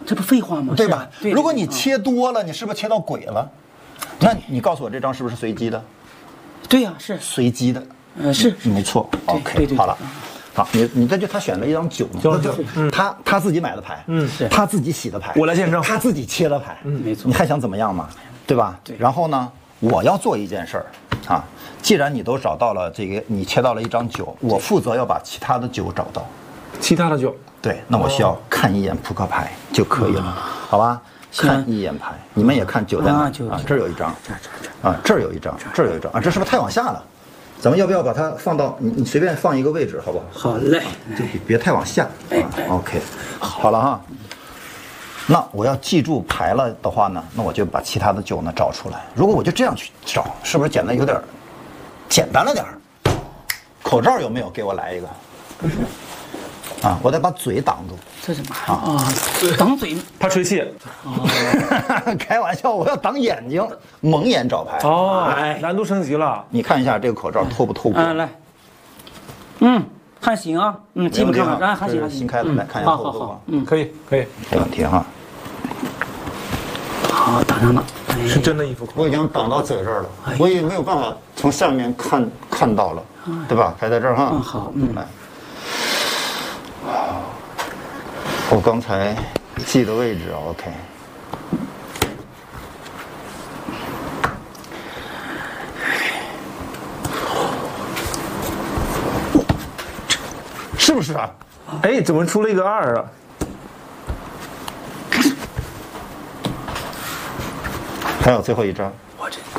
这不废话吗？ 对吧？ 对， 如果你切多了，你是不是切到鬼了？那你告诉我这张是不是随机的？ 对呀，是随机的， 是没错。OK， 好了。好，你这就他选了一张9嘛，他自己买的牌，他自己洗的牌， 我来见证， 他自己切的牌， 没错。 你还想怎么样嘛？对吧？ 对。 然后呢，我要做一件事儿啊，既然你都找到了这个，你切到了一张9，我负责要把其他的9找到。 其他的9， 对，那我需要看一眼扑克牌就可以了，好吧？看一眼牌，你们也看9在哪啊？这儿有一张，啊，这儿有一张，这儿有一张啊，这是不是太往下了？咱们要不要把它放到你随便放一个位置，好不好？ 好嘞， 就别太往下。OK， 好了哈。那我要记住牌了的话呢，那我就把其他的9呢找出来。如果我就这样去找，是不是简单有点简单了点儿？口罩有没有？给我来一个。啊，我得把嘴挡住。 这是嘛啊？挡嘴， 怕吹气。 开玩笑，我要挡眼睛，蒙眼找牌。 哦，难度升级了。 你看一下这个口罩透不透光？ 来，还行啊，基本上还行。 新开的，来看一下透不透光？ 可以，没问题哈。 好，挡上了。 是真的衣服。 我已经挡到嘴这儿了，我也没有办法从下面看到了，对吧？还在这儿哈。 好， 来。我刚才记的位置 ，OK。是不是啊？ 哎，怎么出了一个2啊？ 还有最后一张。 我这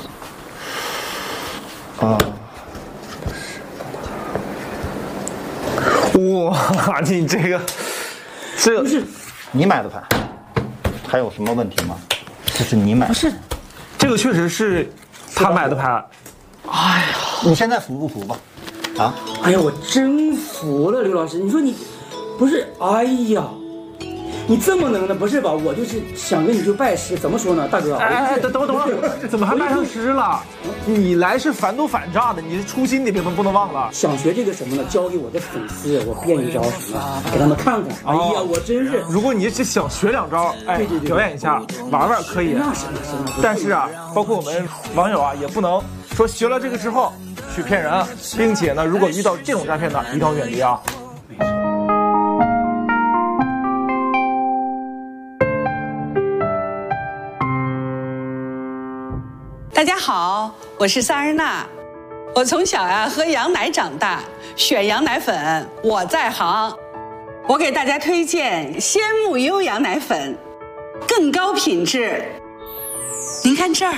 哇，你这个不是你买的牌，还有什么问题吗？这是你买的， 不是， 这个确实是他买的牌。 哎呀， 你现在服不服吧？啊？ 哎呀，我真服了，刘老师。你说你不是？哎呀，你这么能的，不是吧？我就是想跟你去拜师，怎么说呢，大哥？ 哎，等会儿，怎么还拜上师了？你来是反赌反诈的，你的初心你不能忘了。 想学这个什么呢？教给我的粉丝，我变一招什么，给他们看看。哎呀，我真是。 如果你是想学2招，哎，表演一下，玩可以。 那是。 但是啊，包括我们网友啊，也不能说学了这个之后去骗人，并且呢，如果遇到这种诈骗的，一定要远离啊。 大家好，我是萨尔娜。我从小喝羊奶长大，选羊奶粉我在行。我给大家推荐鲜木优羊奶粉，更高品质。您看这儿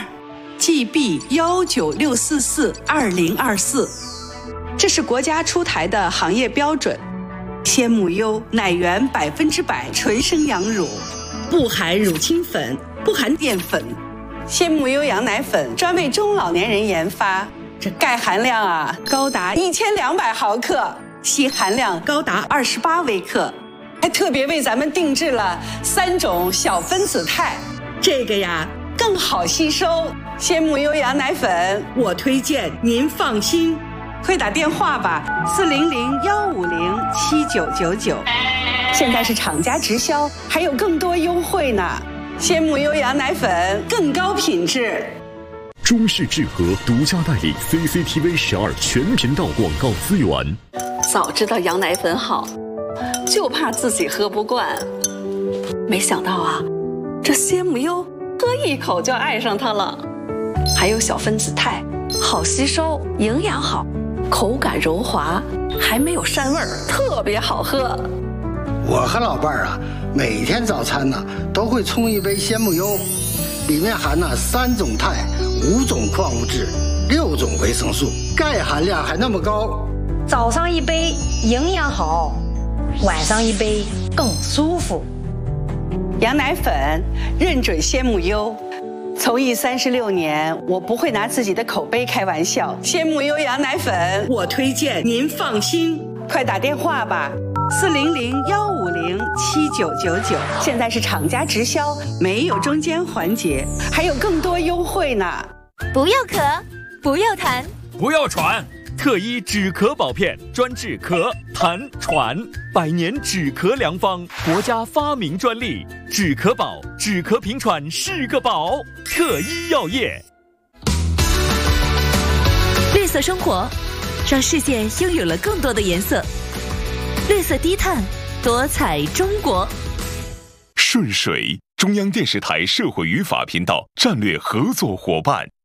，GB196442024，这是国家出台的行业标准。鲜木优奶源100%纯生羊乳，不含乳清粉，不含淀粉。鲜木优羊奶粉专为中老年人研发，这钙含量高达1200毫克，硒含量高达28微克，还特别为咱们定制了3种小分子肽，这个更好吸收。鲜木优羊奶粉我推荐，您放心，快打电话吧，400-150-7999，现在是厂家直销，还有更多优惠呢。鲜木优羊奶粉更高品质。 中式制和独家代理 CCTV 12全频道广告资源。 早知道羊奶粉好，就怕自己喝不惯。没想到这鲜木优喝一口就爱上它了。还有小分子肽，好吸收，营养好，口感柔滑，还没有膻味儿，特别好喝。 我和老伴儿每天早餐都会冲一杯鲜木优，里面含3种肽、5种矿物质、6种维生素，钙含量还那么高。 早上一杯营养好，晚上一杯更舒服。 羊奶粉认准鲜木优，从艺36年，我不会拿自己的口碑开玩笑。鲜木优羊奶粉我推荐，您放心，快打电话吧。400-150-7999，现在是厂家直销，没有中间环节，还有更多优惠呢。 不要咳，不要痰， 不要喘， 特医止咳宝片，专治咳、痰、喘，100年止咳良方，国家发明专利。止咳宝，止咳平喘是个宝。特医药业。 绿色生活，让世界拥有了更多的颜色。绿色低碳，多彩中国。 顺水，中央电视台社会与法频道战略合作伙伴。